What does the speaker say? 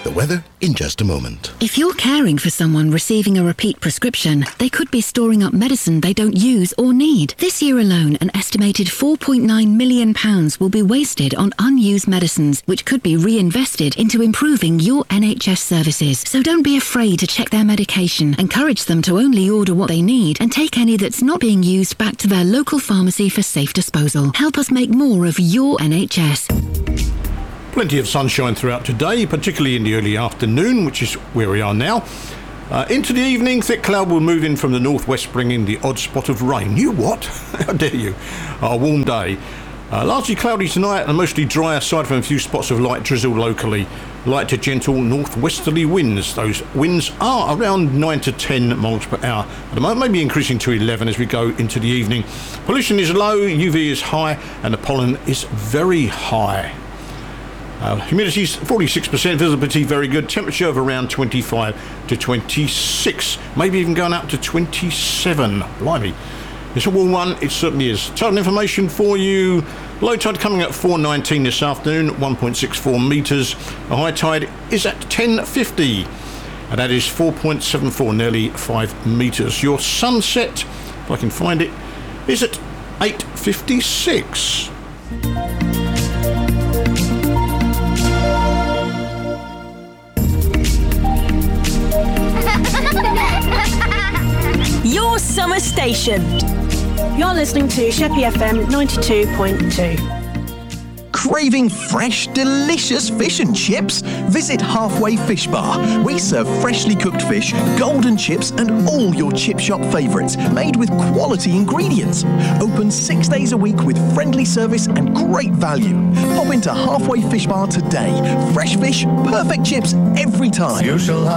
The weather in just a moment. If you're caring for someone receiving a repeat prescription, they could be storing up medicine they don't use or need. This year alone, an estimated £4.9 million will be wasted on unused medicines, which could be reinvested into improving your NHS services. So don't be afraid to check their medication. Encourage them to only order what they need and take any that's not being used back to their local pharmacy for safe disposal. Help us make more of your NHS. Plenty of sunshine throughout today, particularly in the early afternoon, which is where we are now. Into the evening, thick cloud will move in from the northwest, bringing the odd spot of rain. You what? How dare you? A warm day. Largely cloudy tonight and mostly dry, aside from a few spots of light drizzle locally. Light to gentle northwesterly winds. Those winds are around 9 to 10 miles per hour at the moment, maybe increasing to 11 as we go into the evening. Pollution is low, UV is high, and the pollen is very high. Humidity is 46%, visibility very good, temperature of around 25 to 26, maybe even going up to 27. Blimey. It's a warm one, it certainly is. Total information for you. Low tide coming at 4:19 this afternoon, 1.64 metres. The high tide is at 10:50, and that is 4.74, nearly 5 metres. Your sunset, if I can find it, is at 8:56. Your summer station. You're listening to Sheppey FM 92.2. Craving fresh, delicious fish and chips? Visit Halfway Fish Bar. We serve freshly cooked fish, golden chips, and all your chip shop favourites, made with quality ingredients. Open 6 days a week with friendly service and great value. Pop into Halfway Fish Bar today. Fresh fish, perfect chips every time.